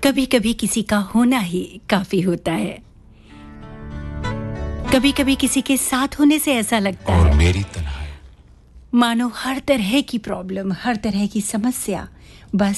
कभी कभी किसी का होना ही काफी होता है। कभी कभी किसी के साथ होने से ऐसा लगता और है मेरी तन्हाई मानो हर तरह की प्रॉब्लम, हर तरह की समस्या बस